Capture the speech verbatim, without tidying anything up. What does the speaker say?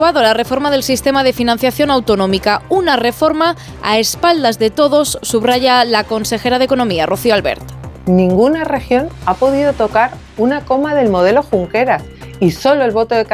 La reforma del sistema de financiación autonómica, una reforma a espaldas de todos, subraya la consejera de Economía, Rocío Albert. Ninguna región ha podido tocar una coma del modelo Junqueras y solo el voto de